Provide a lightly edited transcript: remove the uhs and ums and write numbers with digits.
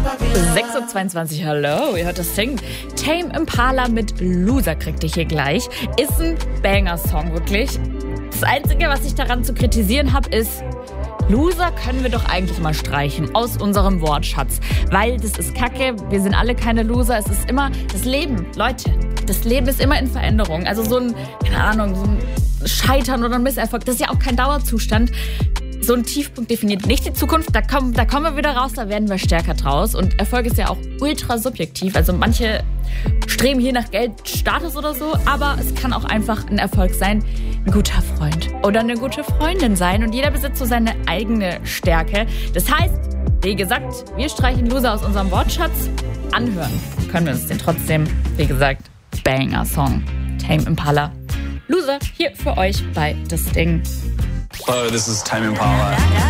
6:22 Uhr, hallo, ihr hört das Ding. Tame Impala mit Loser kriegt ihr hier gleich. Ist ein Banger-Song, wirklich. Das Einzige, was ich daran zu kritisieren habe, ist, Loser können wir doch eigentlich mal streichen aus unserem Wortschatz. Weil das ist Kacke, wir sind alle keine Loser. Es ist immer das Leben, Leute. Das Leben ist immer in Veränderung. Also so ein, keine Ahnung, so ein Scheitern oder ein Misserfolg, das ist ja auch kein Dauerzustand. So ein Tiefpunkt definiert nicht die Zukunft. Da kommen wir wieder raus, da werden wir stärker draus. Und Erfolg ist ja auch ultra subjektiv. Also manche streben hier nach Geld, Status oder so. Aber es kann auch einfach ein Erfolg sein, ein guter Freund oder eine gute Freundin sein. Und jeder besitzt so seine eigene Stärke. Das heißt, wie gesagt, wir streichen Loser aus unserem Wortschatz. Anhören können wir uns den trotzdem. Wie gesagt, Banger-Song. Tame Impala. Loser hier für euch bei Das Ding. Hello, this is Tame Impala.